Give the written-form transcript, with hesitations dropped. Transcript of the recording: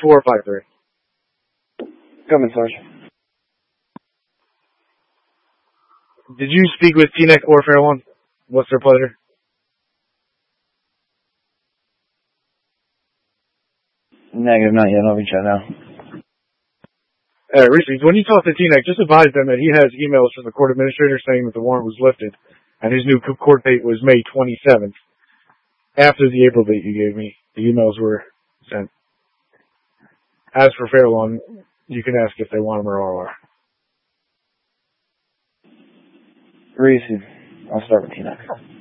6453. Coming, Sergeant. Did you speak with Teaneck or Fairlawn? What's their pleasure? Negative, not yet. I'll reach out now. Reese, when you talk to Teaneck, just advise them that he has emails from the court administrator saying that the warrant was lifted, and his new court date was May 27th. After the April date you gave me, the emails were sent. As for Fairlawn, you can ask if they want him or RR. Reese, I'll start with Teaneck.